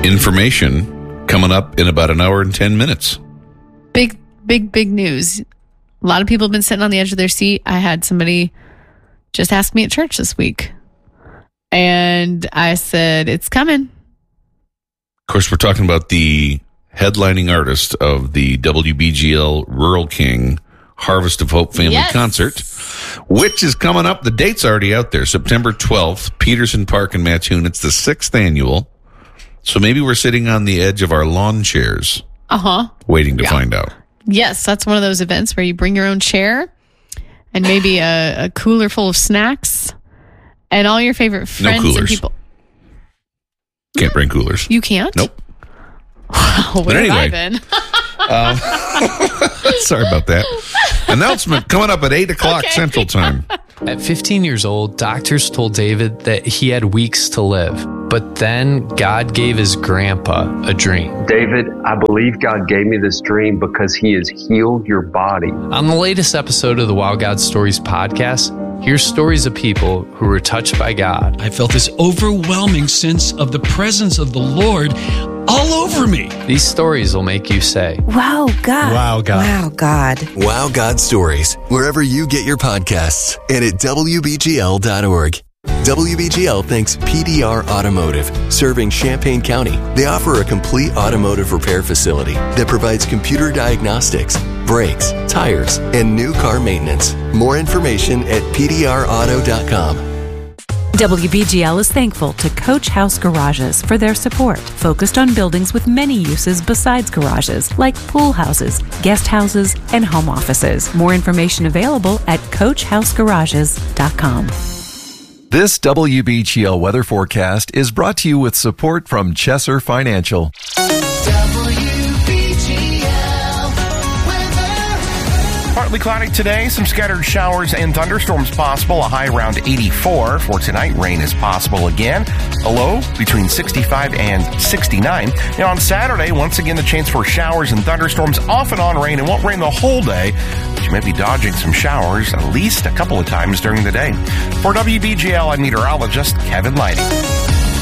information coming up in about an hour and 10 minutes. Big news. A lot of people have been sitting on the edge of their seat. I had somebody just ask me at church this week. And I said, it's coming. Of course, we're talking about the headlining artist of the WBGL Rural King Harvest of Hope Family Concert, which is coming up. The date's already out there. September 12th, Peterson Park in Mattoon. It's the 6th annual. So maybe we're sitting on the edge of our lawn chairs. Waiting to find out. Yes, that's one of those events where you bring your own chair and maybe a cooler full of snacks and all your favorite friends and people. Can't bring coolers. You can't? Nope. Wow, where have I been? Sorry about that. Announcement coming up at 8 o'clock Central Time. At 15 years old, doctors told David that he had weeks to live. But then God gave his grandpa a dream. David, I believe God gave me this dream because he has healed your body. On the latest episode of the Wow God Stories podcast, here's stories of people who were touched by God. I felt this overwhelming sense of the presence of the Lord all over me. These stories will make you say, Wow, God. Wow, God. Wow, God. Wow, God Stories, wherever you get your podcasts and at WBGL.org. WBGL thanks PDR Automotive, serving Champaign County. They offer a complete automotive repair facility that provides computer diagnostics, brakes, tires, and new car maintenance. More information at PDRauto.com. WBGL is thankful to Coach House Garages for their support, focused on buildings with many uses besides garages, like pool houses, guest houses, and home offices. More information available at CoachHouseGarages.com. This WBGL weather forecast is brought to you with support from Chesser Financial. Partly cloudy today, some scattered showers and thunderstorms possible, a high around 84. For tonight, rain is possible again, a low between 65 and 69. And on Saturday, once again, the chance for showers and thunderstorms, off and on rain. It won't rain the whole day, but you may be dodging some showers at least a couple of times during the day. For WBGL, I'm meteorologist Kevin Lighting.